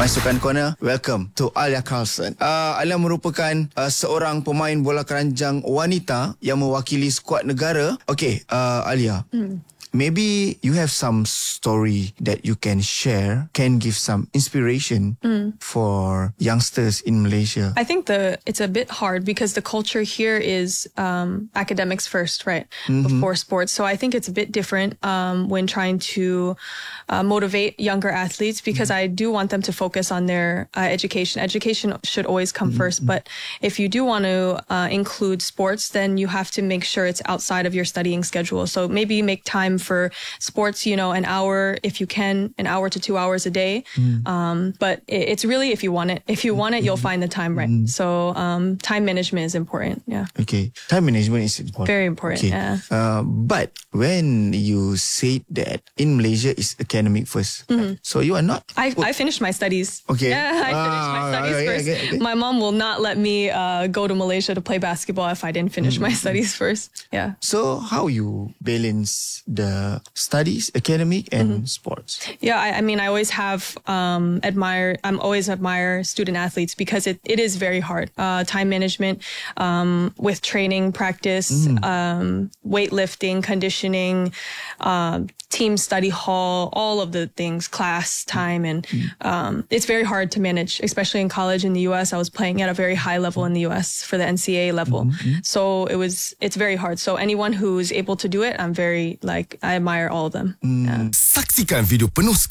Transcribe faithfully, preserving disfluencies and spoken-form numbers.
Masukkan Corner, welcome to Alia Carlson. Uh, Alia merupakan uh, seorang pemain bola keranjang wanita yang mewakili skuad negara. Okay, uh, Alia. Hmm. Maybe you have some story that you can share, can give some inspiration mm. for youngsters in Malaysia. I think the it's a bit hard because the culture here is um, academics first, right? Mm-hmm. Before sports. So I think it's a bit different um, when trying to uh, motivate younger athletes because mm-hmm. I do want them to focus on their uh, education. Education should always come mm-hmm. first. But if you do want to uh, include sports, then you have to make sure it's outside of your studying schedule. So maybe make time for sports, you know, an hour, if you can, an hour to two hours a day. Mm. Um, but it, it's really if you want it. If you want it, you'll find the time, right? Mm. So um, time management is important, yeah. Okay. Time management is important. Very important, okay. yeah. Uh, but when you said that in Malaysia is academic first, mm-hmm. so you are not... I, I finished my studies. Okay. Yeah, I finished ah, my studies okay, first. Okay, okay. My mom will not let me uh, go to Malaysia to play basketball if I didn't finish mm-hmm. my studies first. Yeah. So how you balance the studies, academic, and mm-hmm. sports? Yeah, I, I mean, I always have um, admire. I'm always admire student athletes because it, it is very hard. Uh, time management um, with training, practice, mm. um, weightlifting, conditioning, uh, team study hall, all of the things, class time, and um, it's very hard to manage, especially in college in the U S. I was playing at a very high level in the U S for the N C A A level, mm-hmm. so it was it's very hard. So anyone who's able to do it, I'm very like I admire all of them. Mm. Yeah. Saksikan video penuh